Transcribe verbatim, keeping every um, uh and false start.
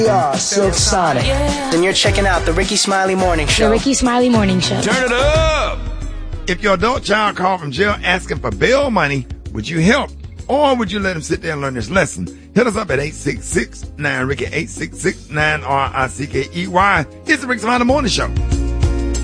Yeah, Silk Sonic. Then you're checking out the Ricky Smiley Morning Show. The Ricky Smiley Morning Show. Turn it up! If your adult child called from jail asking for bail money, would you help? Or would you let him sit there and learn this lesson? Hit us up at eight six six, nine Ricky, eight six six, nine R I C K E Y. It's the Ricky Smiley Morning Show.